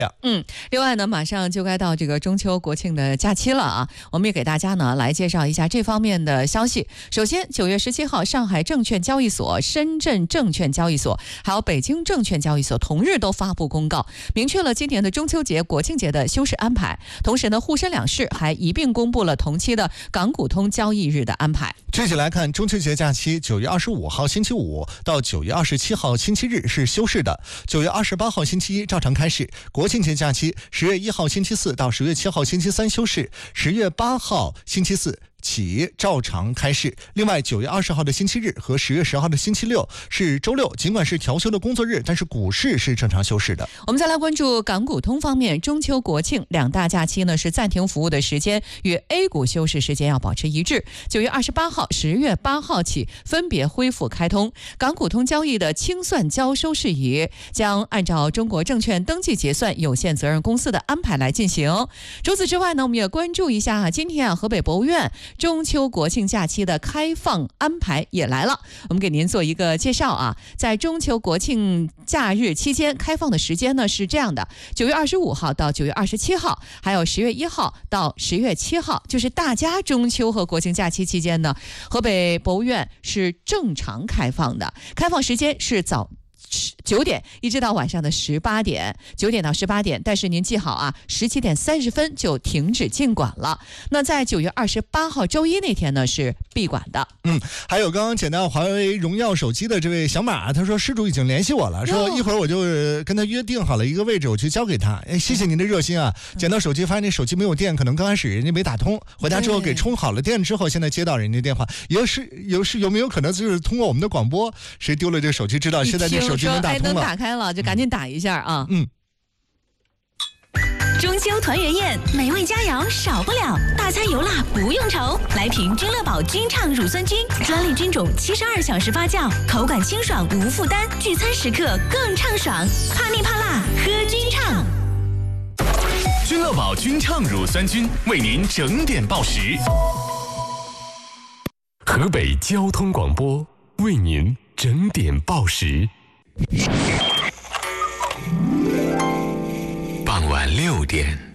另外呢，马上就该到这个中秋国庆的假期了啊，我们也给大家呢来介绍一下这方面的消息。首先，9月17号，上海证券交易所、深圳证券交易所还有北京证券交易所同日都发布公告，明确了今年的中秋节、国庆节的休市安排。同时呢，沪深两市还一并公布了同期的港股通交易日的安排。 具体来看，中秋节假期9月25号星期五到9月27号星期日是休市的，9月28号星期一照常开市。国庆节假期10月1号星期四到10月7号星期三休市，10月8号星期四起照常开市。另外9月20号的星期日和10月10号的星期六是周六，尽管是调休的工作日，但是股市是正常休市的。 我们再来关注港股通方面，中秋国庆两大假期呢是暂停服务的时间与 A 股休市时间要保持一致。9月28号、10月8号起分别恢复开通，港股通交易的清算交收事宜将按照中国证券登记结算有限责任公司的安排来进行。除此之外呢，我们也关注一下今天河北博物院中秋国庆假期的开放安排也来了，我们给您做一个介绍啊。在中秋国庆假日期间，开放的时间呢是这样的：9月25号到9月27号，还有10月1号到10月7号，就是大家中秋和国庆假期期间呢，河北博物院是正常开放的，开放时间是早9点一直到晚上的18点，9点到18点。但是您记好啊，17点30分就停止进馆了。那在9月28号周一那天呢是闭馆的。 还有刚刚捡到华为荣耀手机的这位小马，他说失主已经联系我了，说一会儿我就跟他约定好了一个位置，我去交给他。谢谢您的热心啊！捡到手机发现那手机没有电，可能刚开始人家没打通，回家之后给充好了电之后，现在接到人家电话，有没有可能就是通过我们的广播，谁丢了这个手机知道现在这手机能打通了， 能打开了就赶紧打一下啊。 中秋团圆宴，美味佳肴少不了，大餐油辣不用愁。来瓶君乐宝君畅乳酸菌，专利菌种，72小时发酵，口感清爽无负担，聚餐时刻更畅爽。怕腻怕辣，喝君畅。 君乐宝君畅乳酸菌为您整点报时。河北交通广播为您整点报时。傍晚6点。